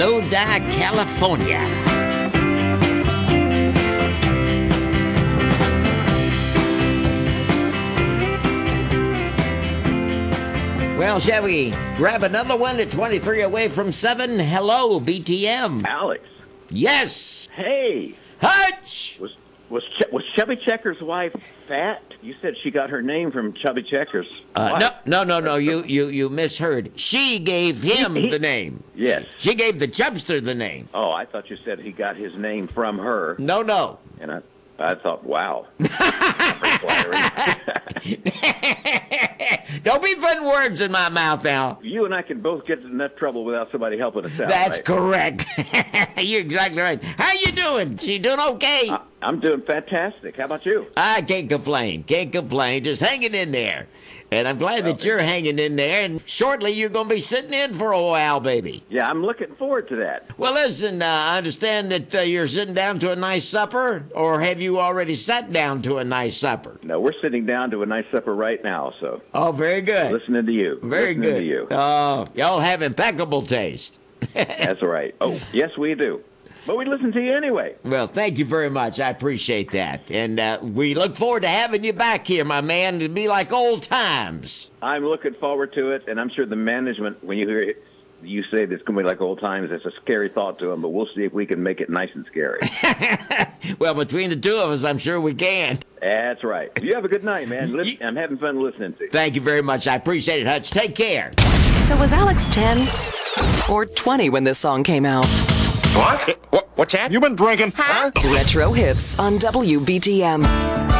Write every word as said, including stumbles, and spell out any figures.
Lodi, California. Well, shall we grab another one at twenty-three away from seven? Hello, B T M. Alex. Yes. Hey. Hutch. Was was Ch- was Chubby Checker's wife fat? You said she got her name from Chubby Checker's Uh, wife. no, no, no, no. You, you, you misheard. She gave him He- he- the name. Yes. She gave the Chubster the name. Oh, I thought you said he got his name from her, No, no. and I I thought, wow. Don't be putting words in my mouth now. You and I can both get in enough trouble without somebody helping us out. That's right? correct. You're exactly right. How you doing? She doing okay? I, I'm doing fantastic. How about you? I can't complain. Can't complain. Just hanging in there. And I'm glad that Okay. you're hanging in there. And shortly, you're going to be sitting in for a while, baby. Yeah, I'm looking forward to that. Well, listen, uh, I understand that uh, you're sitting down to a nice supper, or have you already sat down to a nice supper? No, we're sitting down to a nice supper right now, so Oh, very good. listening to you. Very listening good. to you. Oh, y'all have impeccable taste. That's right. Oh, yes, we do. But we listen to you anyway. Well, thank you very much. I appreciate that. And uh, we look forward to having you back here, my man. It'll be like old times. I'm looking forward to it, and I'm sure the management, when you hear it, you say it's going to be like old times, it's a scary thought to them, but we'll see if we can make it nice and scary. Well, between the two of us, I'm sure we can. That's right. You have a good night, man. Listen, You- I'm having fun listening to you. Thank you very much. I appreciate it, Hutch. Take care. So was Alex ten or twenty when this song came out? What? what? What's that? You been drinking? Huh? Retro Hits on W B T M.